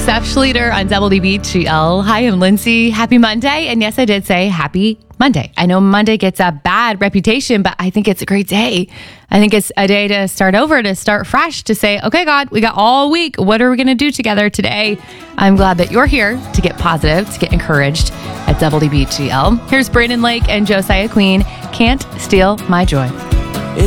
Steph Schlueter on WBGL. Hi, I'm Lindsay. Happy Monday. And yes, I did say happy Monday. I know Monday gets a bad reputation, but I think it's a great day. I think it's a day to start over, to start fresh, to say, okay, God, we got all week. What are we going to do together today? I'm glad that you're here to get positive, to get encouraged at WBGL. Here's Brandon Lake and Josiah Queen. Can't Steal My Joy.